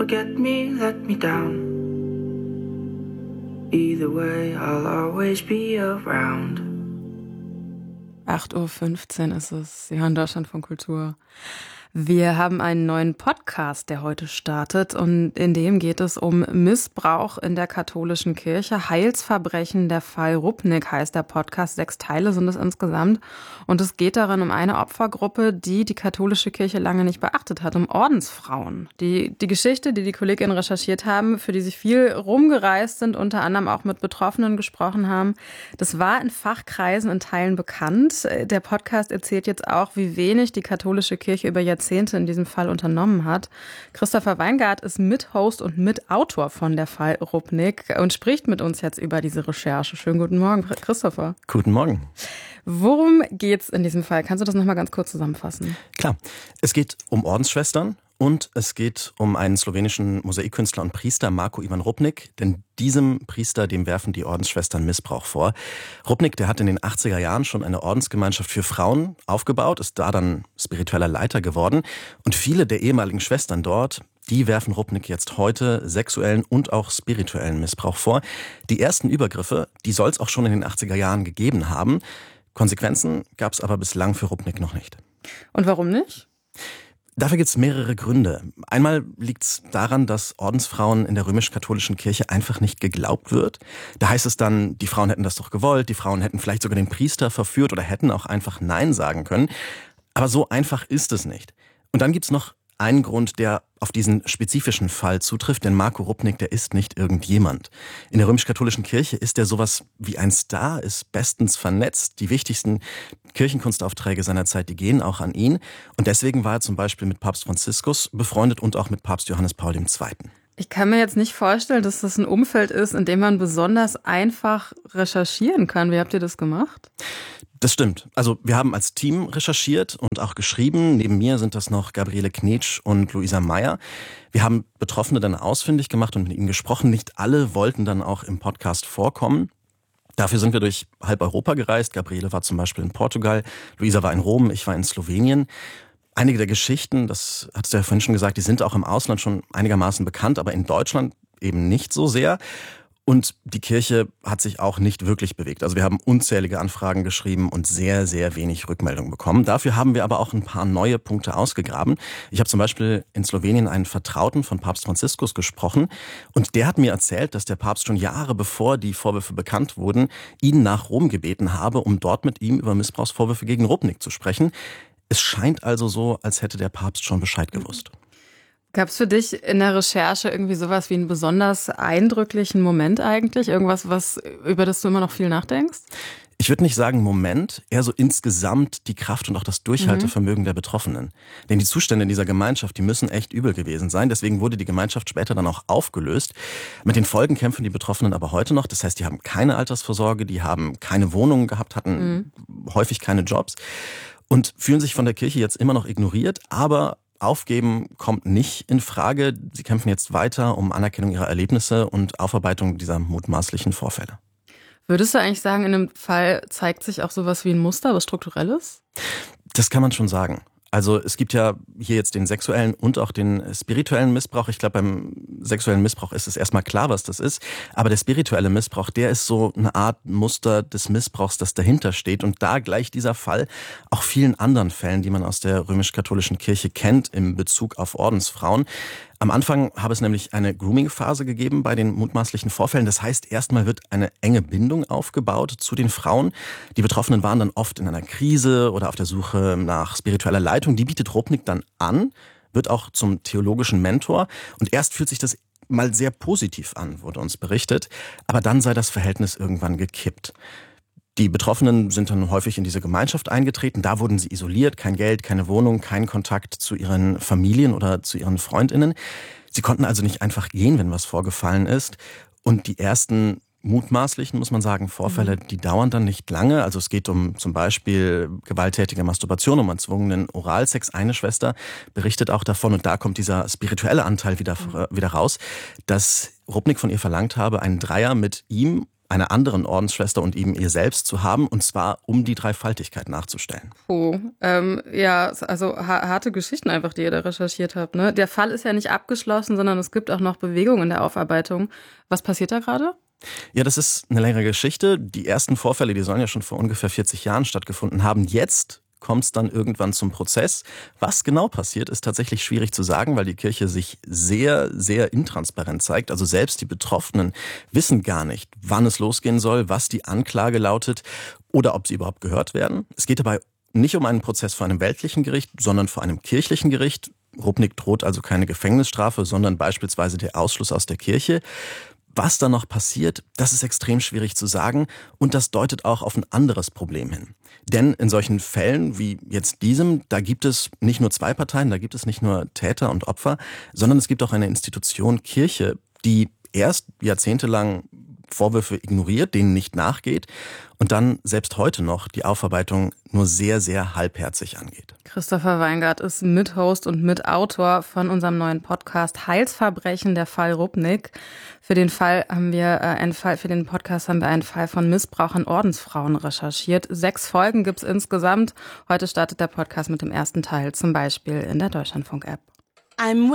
forget me, let me down. Either way, I'll always be around. 8:15 Uhr ist es. Sie hören Deutschlandfunk Kultur. Wir haben einen neuen Podcast, der heute startet, und in dem geht es um Missbrauch in der katholischen Kirche. Heilsverbrechen, der Fall Rupnik heißt der Podcast. 6 Teile sind es insgesamt. Und es geht darin um eine Opfergruppe, die die katholische Kirche lange nicht beachtet hat, um Ordensfrauen. Die Geschichte, die KollegInnen recherchiert haben, für die sie viel rumgereist sind, unter anderem auch mit Betroffenen gesprochen haben, das war in Fachkreisen in Teilen bekannt. Der Podcast erzählt jetzt auch, wie wenig die katholische Kirche über Jahrzehnte in diesem Fall unternommen hat. Christopher Weingart ist Mithost und Mitautor von der Fall Rupnik und spricht mit uns jetzt über diese Recherche. Schönen guten Morgen, Christopher. Guten Morgen. Worum geht's in diesem Fall? Kannst du das nochmal ganz kurz zusammenfassen? Klar, es geht um Ordensschwestern und es geht um einen slowenischen Mosaikkünstler und Priester, Marko Ivan Rupnik. Denn diesem Priester, dem werfen die Ordensschwestern Missbrauch vor. Rupnik, der hat in den 80er Jahren schon eine Ordensgemeinschaft für Frauen aufgebaut, ist da dann spiritueller Leiter geworden. Und viele der ehemaligen Schwestern dort, die werfen Rupnik jetzt heute sexuellen und auch spirituellen Missbrauch vor. Die ersten Übergriffe, die soll es auch schon in den 80er Jahren gegeben haben. Konsequenzen gab es aber bislang für Rupnik noch nicht. Und warum nicht? Dafür gibt es mehrere Gründe. Einmal liegt es daran, dass Ordensfrauen in der römisch-katholischen Kirche einfach nicht geglaubt wird. Da heißt es dann, die Frauen hätten das doch gewollt, die Frauen hätten vielleicht sogar den Priester verführt oder hätten auch einfach Nein sagen können. Aber so einfach ist es nicht. Und dann gibt es noch einen Grund, der auf diesen spezifischen Fall zutrifft, denn Marko Rupnik, der ist nicht irgendjemand. In der römisch-katholischen Kirche ist er sowas wie ein Star, ist bestens vernetzt. Die wichtigsten Kirchenkunstaufträge seiner Zeit, die gehen auch an ihn. Und deswegen war er zum Beispiel mit Papst Franziskus befreundet und auch mit Papst Johannes Paul II. Ich kann mir jetzt nicht vorstellen, dass das ein Umfeld ist, in dem man besonders einfach recherchieren kann. Wie habt ihr das gemacht? Das stimmt. Also wir haben als Team recherchiert und auch geschrieben. Neben mir sind das noch Gabriele Knetsch und Luisa Meyer. Wir haben Betroffene dann ausfindig gemacht und mit ihnen gesprochen. Nicht alle wollten dann auch im Podcast vorkommen. Dafür sind wir durch halb Europa gereist. Gabriele war zum Beispiel in Portugal, Luisa war in Rom, ich war in Slowenien. Einige der Geschichten, das hattest du ja vorhin schon gesagt, die sind auch im Ausland schon einigermaßen bekannt, aber in Deutschland eben nicht so sehr. Und die Kirche hat sich auch nicht wirklich bewegt. Also wir haben unzählige Anfragen geschrieben und sehr, sehr wenig Rückmeldung bekommen. Dafür haben wir aber auch ein paar neue Punkte ausgegraben. Ich habe zum Beispiel in Slowenien einen Vertrauten von Papst Franziskus gesprochen. Und der hat mir erzählt, dass der Papst schon Jahre bevor die Vorwürfe bekannt wurden, ihn nach Rom gebeten habe, um dort mit ihm über Missbrauchsvorwürfe gegen Rupnik zu sprechen. Es scheint also so, als hätte der Papst schon Bescheid gewusst. Gab es für dich in der Recherche irgendwie sowas wie einen besonders eindrücklichen Moment eigentlich? Irgendwas, über das du immer noch viel nachdenkst? Ich würde nicht sagen Moment, eher so insgesamt die Kraft und auch das Durchhaltevermögen der Betroffenen. Denn die Zustände in dieser Gemeinschaft, die müssen echt übel gewesen sein. Deswegen wurde die Gemeinschaft später dann auch aufgelöst. Mit den Folgen kämpfen die Betroffenen aber heute noch. Das heißt, die haben keine Altersvorsorge, die haben keine Wohnungen gehabt, hatten häufig keine Jobs und fühlen sich von der Kirche jetzt immer noch ignoriert, aber Aufgeben kommt nicht in Frage. Sie kämpfen jetzt weiter um Anerkennung ihrer Erlebnisse und Aufarbeitung dieser mutmaßlichen Vorfälle. Würdest du eigentlich sagen, in einem Fall zeigt sich auch sowas wie ein Muster, was Strukturelles? Das kann man schon sagen. Also es gibt ja hier jetzt den sexuellen und auch den spirituellen Missbrauch. Ich glaube, beim sexuellen Missbrauch ist es erstmal klar, was das ist. Aber der spirituelle Missbrauch, der ist so eine Art Muster des Missbrauchs, das dahinter steht. Und da gleicht dieser Fall auch vielen anderen Fällen, die man aus der römisch-katholischen Kirche kennt, im Bezug auf Ordensfrauen. Am Anfang habe es nämlich eine Grooming-Phase gegeben bei den mutmaßlichen Vorfällen. Das heißt, erstmal wird eine enge Bindung aufgebaut zu den Frauen. Die Betroffenen waren dann oft in einer Krise oder auf der Suche nach spiritueller Leitung. Die bietet Rupnik dann an, wird auch zum theologischen Mentor. Und erst fühlt sich das mal sehr positiv an, wurde uns berichtet. Aber dann sei das Verhältnis irgendwann gekippt. Die Betroffenen sind dann häufig in diese Gemeinschaft eingetreten. Da wurden sie isoliert, kein Geld, keine Wohnung, kein Kontakt zu ihren Familien oder zu ihren FreundInnen. Sie konnten also nicht einfach gehen, wenn was vorgefallen ist. Und die ersten mutmaßlichen, muss man sagen, Vorfälle, die dauern dann nicht lange. Also es geht um zum Beispiel gewalttätige Masturbation, um erzwungenen Oralsex. Eine Schwester berichtet auch davon, und da kommt dieser spirituelle Anteil wieder raus, dass Rupnik von ihr verlangt habe, einen Dreier mit ihm einer anderen Ordensschwester und eben ihr selbst zu haben, und zwar um die Dreifaltigkeit nachzustellen. Ja, also harte Geschichten einfach, die ihr da recherchiert habt, ne? Der Fall ist ja nicht abgeschlossen, sondern es gibt auch noch Bewegung in der Aufarbeitung. Was passiert da gerade? Ja, das ist eine längere Geschichte. Die ersten Vorfälle, die sollen ja schon vor ungefähr 40 Jahren stattgefunden haben. Jetzt kommt es dann irgendwann zum Prozess. Was genau passiert, ist tatsächlich schwierig zu sagen, weil die Kirche sich sehr, sehr intransparent zeigt. Also selbst die Betroffenen wissen gar nicht, wann es losgehen soll, was die Anklage lautet oder ob sie überhaupt gehört werden. Es geht dabei nicht um einen Prozess vor einem weltlichen Gericht, sondern vor einem kirchlichen Gericht. Rupnik droht also keine Gefängnisstrafe, sondern beispielsweise der Ausschluss aus der Kirche. Was da noch passiert, das ist extrem schwierig zu sagen, und das deutet auch auf ein anderes Problem hin. Denn in solchen Fällen wie jetzt diesem, da gibt es nicht nur zwei Parteien, da gibt es nicht nur Täter und Opfer, sondern es gibt auch eine Institution Kirche, die erst jahrzehntelang Vorwürfe ignoriert, denen nicht nachgeht und dann selbst heute noch die Aufarbeitung nur sehr, sehr halbherzig angeht. Christopher Weingart ist Mithost und Mitautor von unserem neuen Podcast Heilsverbrechen, der Fall Rupnik. Für den Podcast haben wir einen Fall von Missbrauch an Ordensfrauen recherchiert. 6 Folgen gibt's insgesamt. Heute startet der Podcast mit dem ersten Teil, zum Beispiel in der Deutschlandfunk-App.